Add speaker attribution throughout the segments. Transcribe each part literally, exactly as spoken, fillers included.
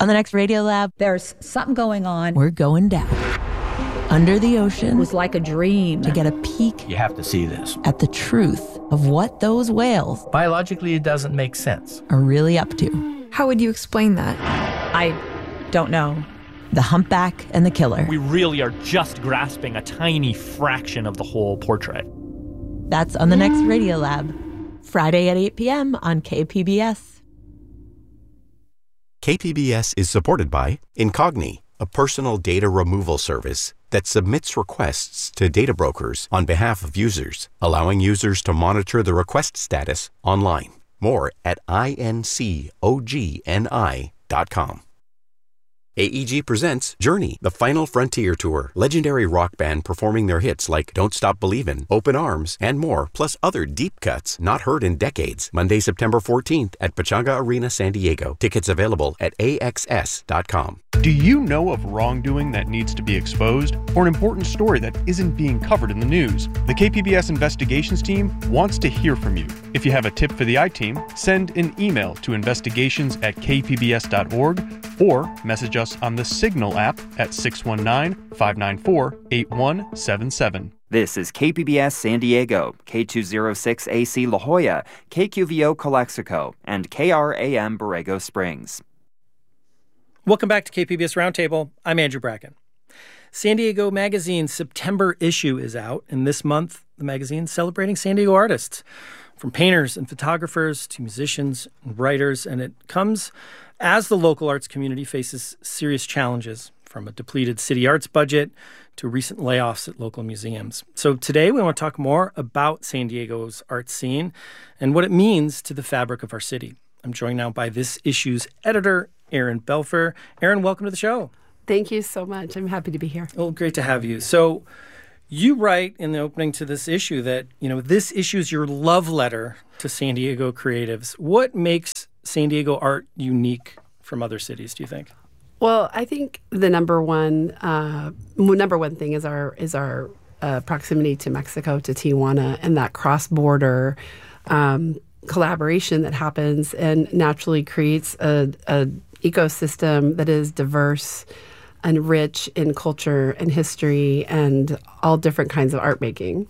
Speaker 1: On the next Radiolab,
Speaker 2: there's something going on.
Speaker 1: We're going down. Under the ocean.
Speaker 2: It was like a dream.
Speaker 1: To get a peek.
Speaker 3: You have to see this.
Speaker 1: At the truth of what those whales.
Speaker 3: Biologically, it doesn't make sense.
Speaker 1: Are really up to.
Speaker 4: How would you explain that?
Speaker 2: I don't know.
Speaker 1: The Humpback and the Killer.
Speaker 5: We really are just grasping a tiny fraction of the whole portrait.
Speaker 1: That's on the next Radiolab. Friday at eight p.m. on K P B S.
Speaker 6: K P B S is supported by Incogni, a personal data removal service that submits requests to data brokers on behalf of users, allowing users to monitor the request status online. More at incogni dot com. A E G presents Journey, the Final Frontier Tour. Legendary rock band performing their hits like Don't Stop Believin', Open Arms, and more, plus other deep cuts not heard in decades. Monday, September fourteenth at Pechanga Arena, San Diego. Tickets available at A X S dot com.
Speaker 7: Do you know of wrongdoing that needs to be exposed, or an important story that isn't being covered in the news? The K P B S Investigations team wants to hear from you. If you have a tip for the I-Team, send an email to investigations at k p b s dot org or message us on the Signal app at six one nine, five nine four, eight one seven seven.
Speaker 8: This is K P B S San Diego, K two oh six A C La Jolla, K Q V O Calexico, and K R A M Borrego Springs.
Speaker 9: Welcome back to K P B S Roundtable. I'm Andrew Bracken. San Diego Magazine's September issue is out, and this month the magazine's celebrating San Diego artists, from painters and photographers to musicians and writers, and it comes as the local arts community faces serious challenges, from a depleted city arts budget to recent layoffs at local museums. So today we want to talk more about San Diego's art scene and what it means to the fabric of our city. I'm joined now by this issue's editor, Erin Belfer. Erin, welcome to the show.
Speaker 10: Thank you so much. I'm happy to be here.
Speaker 9: Well, great to have you. So you write in the opening to this issue that, you know, this issue is your love letter to San Diego creatives. What makes San Diego art unique from other cities, do you think?
Speaker 10: Well, I think the number one uh, number one thing is our is our uh, proximity to Mexico, to Tijuana, and that cross-border um, collaboration that happens and naturally creates a, a ecosystem that is diverse and rich in culture and history and all different kinds of art making.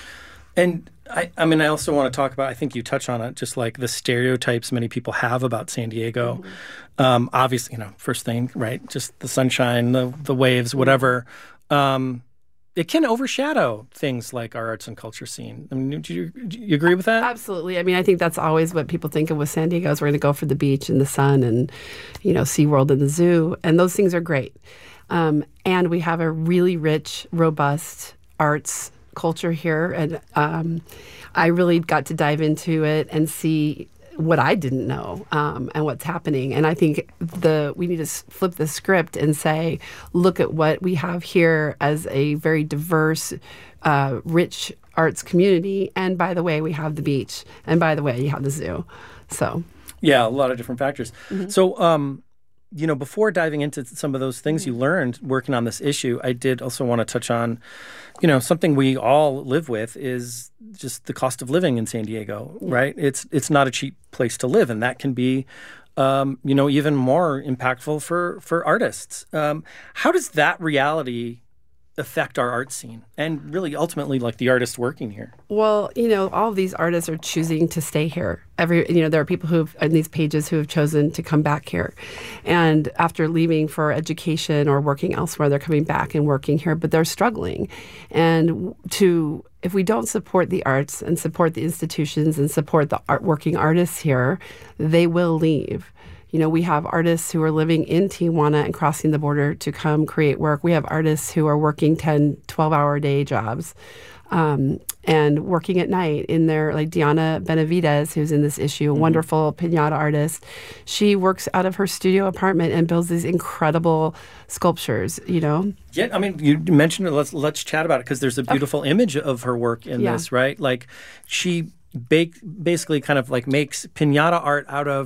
Speaker 9: And I, I mean, I also want to talk about, I think you touch on it, just like the stereotypes many people have about San Diego. Mm-hmm. Um, obviously, you know, first thing, right, just the sunshine, the, the waves, whatever. Um, it can overshadow things like our arts and culture scene. I mean, do you, do you agree with that?
Speaker 10: Absolutely. I mean, I think that's always what people think of with San Diego is we're going to go for the beach and the sun and, you know, SeaWorld and the zoo. And those things are great. Um, and we have a really rich, robust arts culture here. And um, I really got to dive into it and see what I didn't know um, and what's happening. And I think the we need to flip the script and say, look at what we have here as a very diverse, uh, rich arts community. And by the way, we have the beach. And by the way, you have the zoo. So,
Speaker 9: yeah, a lot of different factors. Mm-hmm. So, um, you know, before diving into some of those things mm-hmm. you learned working on this issue, I did also want to touch on, you know, something we all live with is just the cost of living in San Diego, yeah. right? It's it's not a cheap place to live, and that can be, um, you know, even more impactful for, for artists. Um, how does that reality affect our art scene and really ultimately like the artists working here?
Speaker 10: Well, you know, all of these artists are choosing to stay here. Every, you know, there are people who have, in these pages who have chosen to come back here. And after leaving for education or working elsewhere, they're coming back and working here, but they're struggling. And to, if we don't support the arts and support the institutions and support the art working artists here, they will leave. You know, we have artists who are living in Tijuana and crossing the border to come create work. We have artists who are working ten, twelve-hour day jobs um, and working at night in their, like Diana Benavides, who's in this issue, a mm-hmm. wonderful piñata artist. She works out of her studio apartment and builds these incredible sculptures, you know?
Speaker 9: Yeah, I mean, you mentioned it. Let's, let's chat about it because there's a beautiful okay. image of her work in yeah. this, right? Like, she bake, basically kind of like makes piñata art out of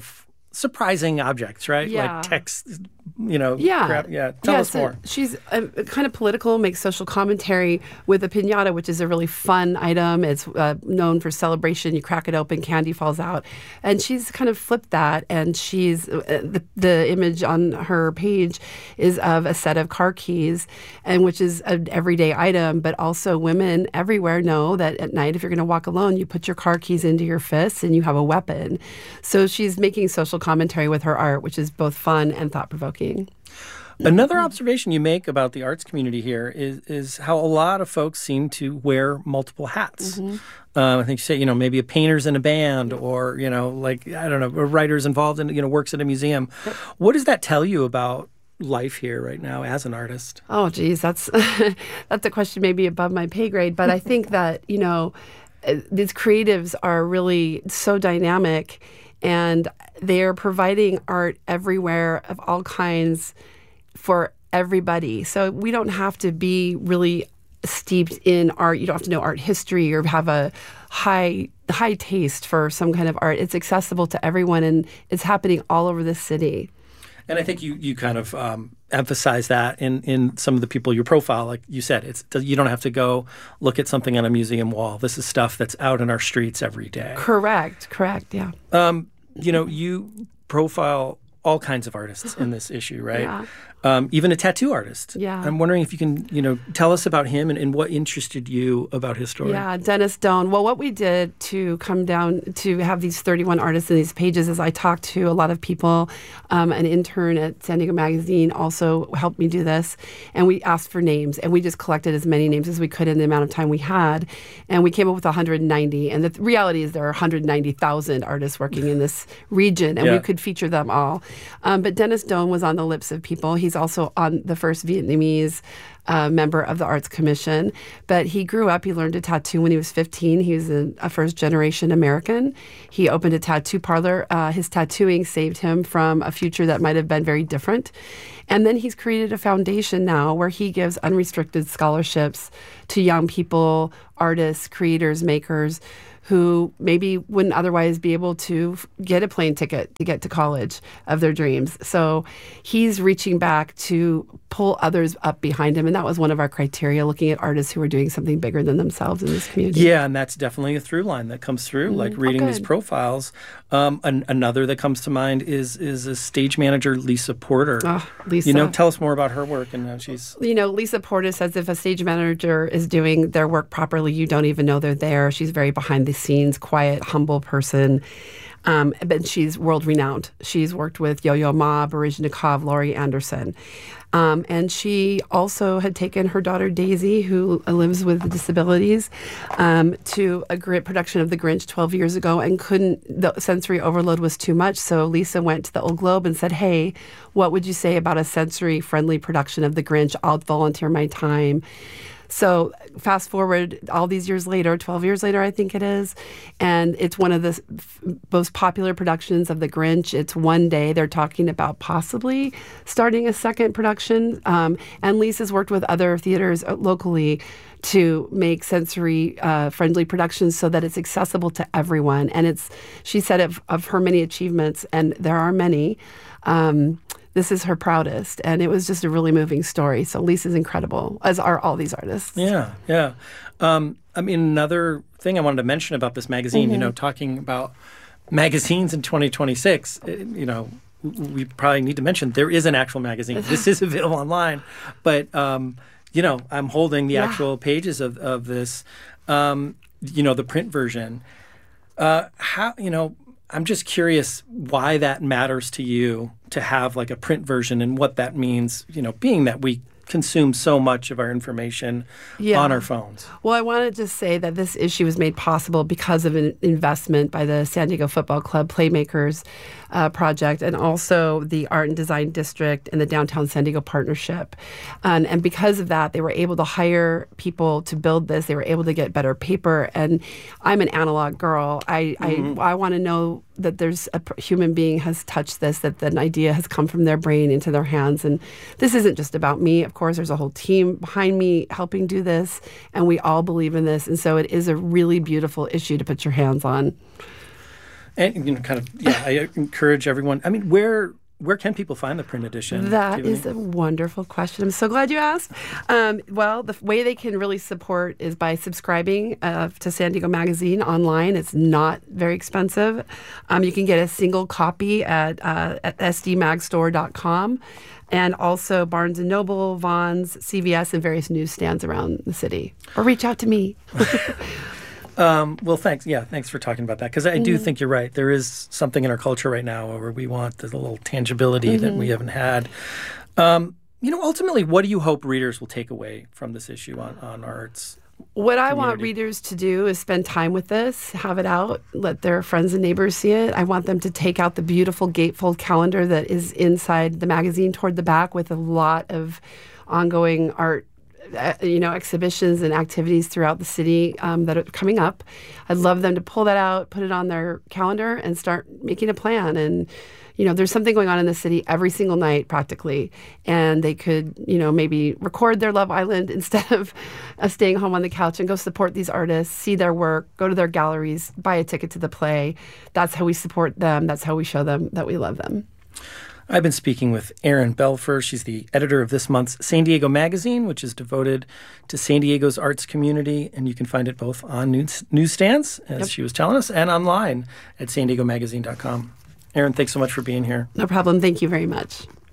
Speaker 9: surprising objects, right?
Speaker 10: Yeah.
Speaker 9: Like text, you know.
Speaker 10: Yeah.
Speaker 9: Grab, yeah. Tell
Speaker 10: yeah,
Speaker 9: us
Speaker 10: so
Speaker 9: more.
Speaker 10: She's uh, kind of political, makes social commentary with a piñata, which is a really fun item. It's uh, known for celebration. You crack it open, candy falls out. And she's kind of flipped that. And she's, uh, the, the image on her page is of a set of car keys, and which is an everyday item. But also women everywhere know that at night, if you're going to walk alone, you put your car keys into your fists and you have a weapon. So she's making social commentary with her art, which is both fun and thought-provoking.
Speaker 9: Another observation you make about the arts community here is is how a lot of folks seem to wear multiple hats. Mm-hmm. Uh, I think you say, you know, maybe a painter's in a band, or, you know, like, I don't know, a writer's involved in, you know, works at a museum. What does that tell you about life here right now as an artist?
Speaker 10: Oh, geez, that's that's a question maybe above my pay grade. But I think that, you know, these creatives are really so dynamic, and they are providing art everywhere of all kinds for everybody. So we don't have to be really steeped in art. You don't have to know art history or have a high high taste for some kind of art. It's accessible to everyone, and it's happening all over the city.
Speaker 9: And I think you, you kind of um, emphasize that in, in some of the people you profile. Like you said, it's you don't have to go look at something on a museum wall. This is stuff that's out in our streets every day.
Speaker 10: Correct, correct, yeah.
Speaker 9: Um, you know, you profile all kinds of artists in this issue, right?
Speaker 10: Yeah.
Speaker 9: Um, even a tattoo artist.
Speaker 10: Yeah.
Speaker 9: I'm wondering if you can, you know, tell us about him and, and what interested you about his story.
Speaker 10: Yeah, Dennis Doan. Well, what we did to come down to have these thirty-one artists in these pages is I talked to a lot of people. Um, an intern at San Diego Magazine also helped me do this. And we asked for names, and we just collected as many names as we could in the amount of time we had. And we came up with one hundred ninety. And the th- reality is there are one hundred ninety thousand artists working in this region, and
Speaker 9: yeah.
Speaker 10: we could feature them all. Um, but Dennis Doan was on the lips of people. He's also on the first Vietnamese uh, member of the Arts Commission. But he grew up, he learned to tattoo when he was fifteen. He was a, a first-generation American. He opened a tattoo parlor. Uh, his tattooing saved him from a future that might have been very different. And then he's created a foundation now where he gives unrestricted scholarships to young people, artists, creators, makers, who maybe wouldn't otherwise be able to get a plane ticket to get to college of their dreams. So he's reaching back to pull others up behind him. And that was one of our criteria, looking at artists who are doing something bigger than themselves in this community.
Speaker 9: Yeah, and that's definitely a through line that comes through, mm-hmm. like reading
Speaker 10: oh,
Speaker 9: these profiles. Um, an, another that comes to mind is is a stage manager, Lisa Porter.
Speaker 10: Oh, Lisa.
Speaker 9: You know, tell us more about her work and how she's...
Speaker 10: You know, Lisa Porter says if a stage manager is doing their work properly, you don't even know they're there. She's very behind the scenes, quiet, humble person. Um, but she's world-renowned. She's worked with Yo-Yo Ma, Baryshnikov, Laurie Anderson. Um, and she also had taken her daughter Daisy, who lives with disabilities, um, to a great production of The Grinch twelve years ago, and couldn't, the sensory overload was too much. So Lisa went to the Old Globe and said, hey, what would you say about a sensory-friendly production of The Grinch? I'll volunteer my time. So fast forward all these years later, twelve years later, I think it is, and it's one of the f- most popular productions of The Grinch. It's one day. They're talking about possibly starting a second production. Um, and Lisa's worked with other theaters locally to make sensory uh, friendly productions so that it's accessible to everyone. And it's, she said of, of her many achievements, and there are many, um, this is her proudest. And it was just a really moving story. So Lisa's incredible, as are all these artists.
Speaker 9: Yeah, yeah. Um, I mean, another thing I wanted to mention about this magazine, mm-hmm. you know, talking about magazines in twenty twenty-six, it, you know, we probably need to mention there is an actual magazine. This is available online. But, um, you know, I'm holding the yeah. actual pages of, of this, um, you know, the print version. Uh, how, you know, I'm just curious why that matters to you to have like a print version and what that means, you know, being that we consume so much of our information yeah. on our phones.
Speaker 10: Well, I wanted to say that this issue was made possible because of an investment by the San Diego Football Club Playmakers uh, project, and also the Art and Design District and the Downtown San Diego Partnership. Um, and because of that, they were able to hire people to build this. They were able to get better paper. And I'm an analog girl. I mm-hmm. I, I want to know that there's a human being has touched this, that an idea has come from their brain into their hands. And this isn't just about me. Of course, there's a whole team behind me helping do this, and we all believe in this. And so it is a really beautiful issue to put your hands on.
Speaker 9: And, you know, kind of, yeah, I encourage everyone. I mean, where where can people find the print edition?
Speaker 10: That is a wonderful question. I'm so glad you asked. Um, well, the way they can really support is by subscribing uh, to San Diego Magazine online. It's not very expensive. Um, you can get a single copy at, uh, at s d mag store dot com. And also Barnes and Noble, Vons, C V S, and various newsstands around the city. Or reach out to me.
Speaker 9: um, well, thanks. Yeah, thanks for talking about that. Because I mm-hmm. do think you're right. There is something in our culture right now where we want the little tangibility mm-hmm. that we haven't had. Um, you know, ultimately, what do you hope readers will take away from this issue on, on arts?
Speaker 10: What I want readers to do is spend time with this, have it out, let their friends and neighbors see it. I want them to take out the beautiful gatefold calendar that is inside the magazine toward the back with a lot of ongoing art, uh, you know, exhibitions and activities throughout the city um, that are coming up. I'd love them to pull that out, put it on their calendar, and start making a plan. And you know, there's something going on in the city every single night practically, and they could, you know, maybe record their Love Island instead of uh, staying home on the couch and go support these artists, see their work, go to their galleries, buy a ticket to the play. That's how we support them. That's how we show them that we love them.
Speaker 9: I've been speaking with Erin Belfer. She's the editor of this month's San Diego Magazine, which is devoted to San Diego's arts community. And you can find it both on news- newsstands, as yep. she was telling us, and online at san diego magazine dot com. Erin, thanks so much for being here.
Speaker 10: No problem. Thank you very much.